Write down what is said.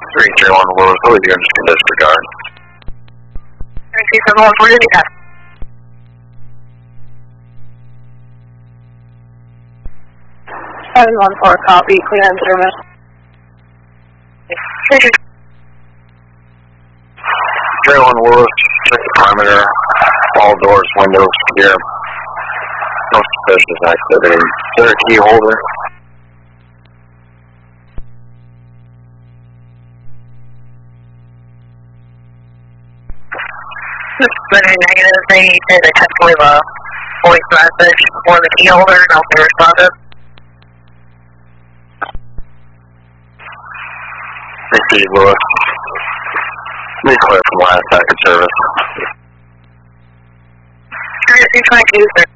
331 Lewis, I'll leave you in disregard. 371, where did he go? 714, copy, clear and service. 331 Lewis, check the perimeter, all doors, windows, clear. No suspicious activity. Is there a key holder? Very negative. They said they had to leave a voice message for the key holder, and I'll be responded. Repeat, Lewis. Be clear from last packet service. 322, sir.